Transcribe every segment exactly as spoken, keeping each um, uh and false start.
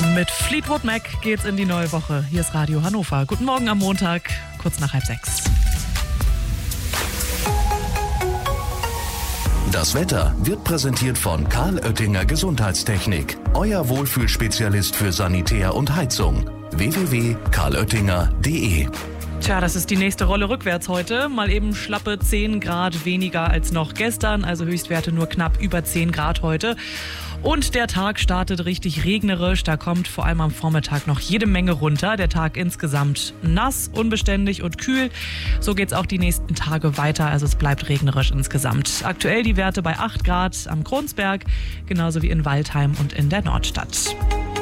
Mit Fleetwood Mac geht's in die neue Woche. Hier ist Radio Hannover. Guten Morgen am Montag, kurz nach halb sechs. Das Wetter wird präsentiert von Karl Oettinger Gesundheitstechnik. Euer Wohlfühlspezialist für Sanitär und Heizung. w w w punkt karl oettinger punkt d e. Tja, das ist die nächste Rolle rückwärts heute. Mal eben schlappe zehn Grad weniger als noch gestern, also Höchstwerte nur knapp über zehn Grad heute. Und der Tag startet richtig regnerisch, da kommt vor allem am Vormittag noch jede Menge runter. Der Tag insgesamt nass, unbeständig und kühl. So geht's auch die nächsten Tage weiter, also es bleibt regnerisch insgesamt. Aktuell die Werte bei acht Grad am Kronsberg, genauso wie in Waldheim und in der Nordstadt.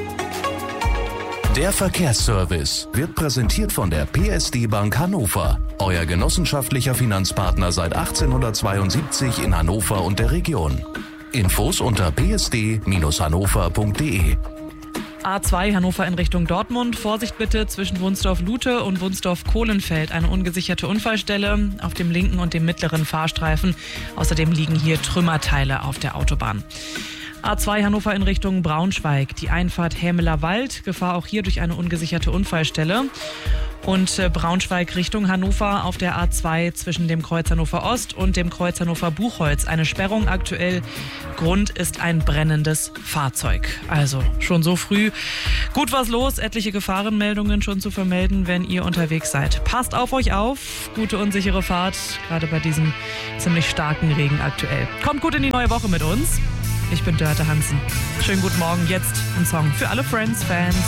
Der Verkehrsservice wird präsentiert von der P S D Bank Hannover. Euer genossenschaftlicher Finanzpartner seit achtzehnhundertzweiundsiebzig in Hannover und der Region. Infos unter p s d Bindestrich hannover punkt d e. A zwei Hannover in Richtung Dortmund. Vorsicht bitte zwischen Wunsdorf-Lute und Wunsdorf-Kohlenfeld. Eine ungesicherte Unfallstelle auf dem linken und dem mittleren Fahrstreifen. Außerdem liegen hier Trümmerteile auf der Autobahn. A zwei Hannover in Richtung Braunschweig. Die Einfahrt Hämeler Wald. Gefahr auch hier durch eine ungesicherte Unfallstelle. Und Braunschweig Richtung Hannover auf der A zwei zwischen dem Kreuz Hannover Ost und dem Kreuz Hannover Buchholz. Eine Sperrung aktuell. Grund ist ein brennendes Fahrzeug. Also schon so früh. Gut was los. Etliche Gefahrenmeldungen schon zu vermelden, wenn ihr unterwegs seid. Passt auf euch auf. Gute und sichere Fahrt. Gerade bei diesem ziemlich starken Regen aktuell. Kommt gut in die neue Woche mit uns. Ich bin Dörte Hansen. Schönen guten Morgen. Jetzt ein Song für alle Friends-Fans.